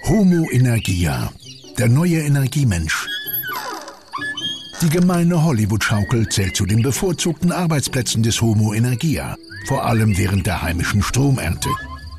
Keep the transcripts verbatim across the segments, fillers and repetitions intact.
Homo Energia, der neue Energiemensch. Die gemeine Hollywood-Schaukel zählt zu den bevorzugten Arbeitsplätzen des Homo Energia, vor allem während der heimischen Stromernte.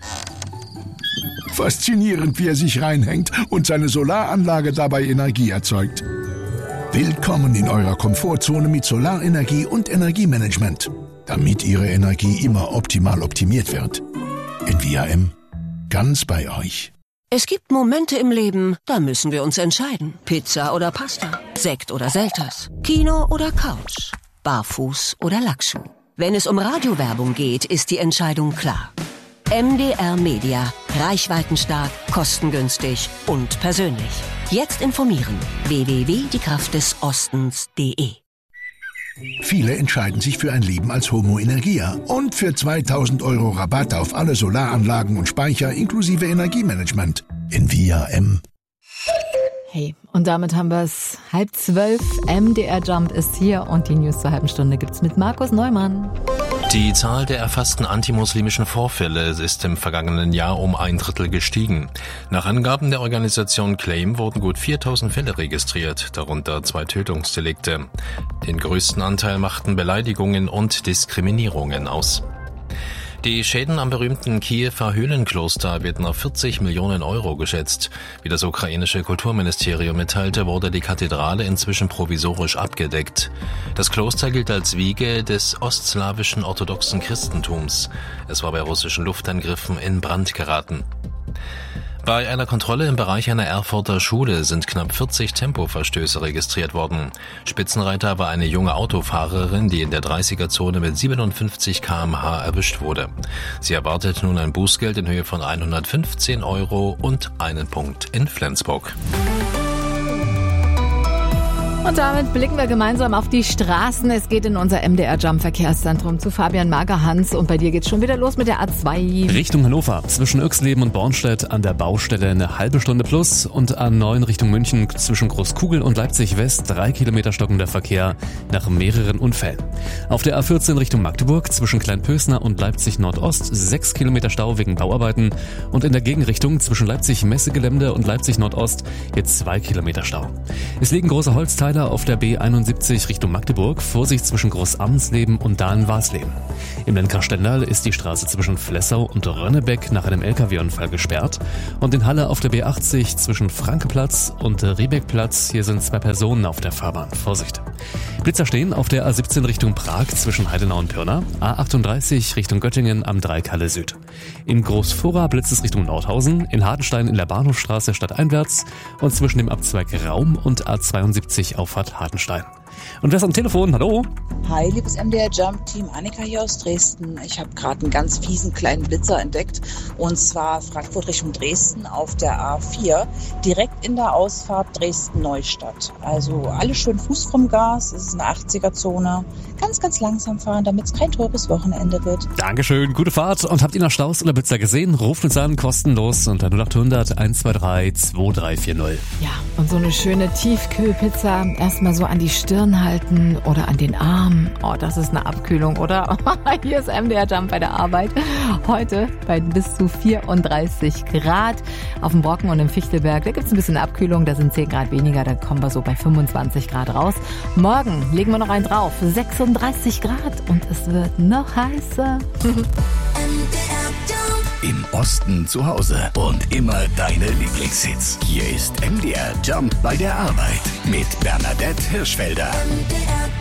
Faszinierend, wie er sich reinhängt und seine Solaranlage dabei Energie erzeugt. Willkommen in eurer Komfortzone mit Solarenergie und Energiemanagement, damit Ihre Energie immer optimal optimiert wird. Envia M, ganz bei euch. Es gibt Momente im Leben, da müssen wir uns entscheiden. Pizza oder Pasta, Sekt oder Selters, Kino oder Couch, Barfuß oder Lackschuh. Wenn es um Radiowerbung geht, ist die Entscheidung klar. M D R Media. Reichweitenstark, kostengünstig und persönlich. Jetzt informieren. w w w punkt die kraft des ostens punkt de. Viele entscheiden sich für ein Leben als Homo Energia und für zweitausend Euro Rabatt auf alle Solaranlagen und Speicher inklusive Energiemanagement. Envia M. Hey, und damit haben wir es. Halb zwölf, M D R Jump ist hier und die News zur halben Stunde gibt's mit Markus Neumann. Die Zahl der erfassten antimuslimischen Vorfälle ist im vergangenen Jahr um ein Drittel gestiegen. Nach Angaben der Organisation Claim wurden gut viertausend Fälle registriert, darunter zwei Tötungsdelikte. Den größten Anteil machten Beleidigungen und Diskriminierungen aus. Die Schäden am berühmten Kiewer Höhlenkloster werden auf vierzig Millionen Euro geschätzt. Wie das ukrainische Kulturministerium mitteilte, wurde die Kathedrale inzwischen provisorisch abgedeckt. Das Kloster gilt als Wiege des ostslawischen orthodoxen Christentums. Es war bei russischen Luftangriffen in Brand geraten. Bei einer Kontrolle im Bereich einer Erfurter Schule sind knapp vierzig Tempoverstöße registriert worden. Spitzenreiter war eine junge Autofahrerin, die in der dreißiger-Zone mit siebenundfünfzig Kilometer pro Stunde erwischt wurde. Sie erwartet nun ein Bußgeld in Höhe von hundertfünfzehn Euro und einen Punkt in Flensburg. Und damit blicken wir gemeinsam auf die Straßen. Es geht in unser M D R Jump Verkehrszentrum zu Fabian Magerhans. Und bei dir geht's schon wieder los mit der A zwei. Richtung Hannover, zwischen Öxleben und Bornstedt an der Baustelle eine halbe Stunde plus. Und A neun Richtung München zwischen Großkugel und Leipzig West drei Kilometer stockender Verkehr nach mehreren Unfällen. Auf der A vierzehn Richtung Magdeburg zwischen Kleinpösner und Leipzig Nordost sechs Kilometer Stau wegen Bauarbeiten. Und in der Gegenrichtung zwischen Leipzig Messegelände und Leipzig Nordost jetzt zwei Kilometer Stau. Es liegen große Holzteile auf der B einundsiebzig Richtung Magdeburg. Vorsicht zwischen Großammensleben und Dahlen-Warsleben. Im Lenker Stendal ist die Straße zwischen Flessau und Rönnebeck nach einem L K W-Unfall gesperrt. Und in Halle auf der B achtzig zwischen Frankeplatz und Riebeckplatz. Hier sind zwei Personen auf der Fahrbahn. Vorsicht. Blitzer stehen auf der A siebzehn Richtung Prag zwischen Heidenau und Pirna. A achtunddreißig Richtung Göttingen am Dreikalle Süd. In Großfurra blitzt es Richtung Nordhausen. In Hartenstein in der Bahnhofstraße stadteinwärts. Und zwischen dem Abzweig Raum und A zweiundsiebzig Auffahrt Hartenstein. Und wer ist am Telefon? Hallo? Hi, liebes M D R Jump Team, Annika hier aus Dresden. Ich habe gerade einen ganz fiesen kleinen Blitzer entdeckt. Und zwar Frankfurt Richtung Dresden auf der A vier, direkt in der Ausfahrt Dresden-Neustadt. Also alle schön Fuß vom Gas, es ist eine achtziger-Zone. Ganz, ganz langsam fahren, damit es kein teures Wochenende wird. Dankeschön, gute Fahrt. Und habt ihr noch Staus oder Blitzer gesehen? Ruft uns an, kostenlos unter null achthundert eins zwei drei zwei drei vier null. Ja, und so eine schöne Tiefkühlpizza erstmal so an die Stirn halten oder an den Arm. Oh, das ist eine Abkühlung, oder? Hier ist M D R Jump bei der Arbeit. Heute bei bis zu vierunddreißig Grad auf dem Brocken und im Fichtelberg. Da gibt es ein bisschen Abkühlung, da sind zehn Grad weniger, da kommen wir so bei fünfundzwanzig Grad raus. Morgen legen wir noch einen drauf, sechsunddreißig Grad und es wird noch heißer. Im Osten zu Hause und immer deine Lieblingshits. Hier ist M D R Jump bei der Arbeit mit Bernadette Hirschfelder.